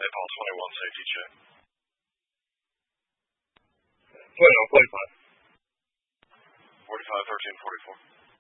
Napalm 21, safety check. Play on 45. 45, 13, 44.